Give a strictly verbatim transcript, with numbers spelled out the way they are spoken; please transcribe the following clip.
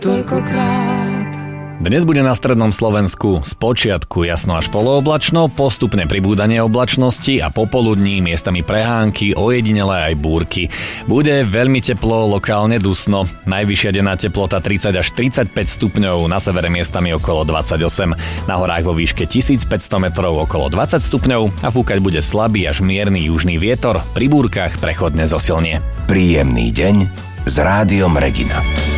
toľkokrát. Dnes bude na strednom Slovensku spočiatku jasno až polooblačno, postupne pribúdanie oblačnosti a popoludní miestami prehánky, ojedinelé aj búrky. Bude veľmi teplo, lokálne dusno. Najvyššia denná teplota tridsať až tridsaťpäť stupňov, na severe miestami okolo dvadsaťosem. Na horách vo výške tisícpäťsto metrov okolo dvadsať stupňov a fúkať bude slabý až mierny južný vietor, pri búrkach prechodne zosilnie. Príjemný deň s Rádiom Regina.